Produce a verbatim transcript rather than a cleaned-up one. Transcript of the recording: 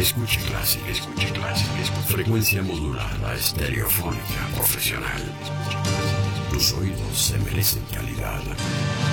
Escuche Classic, escuche Classic, escuche. Frecuencia modulada, estereofónica, profesional. Tus oídos se merecen calidad.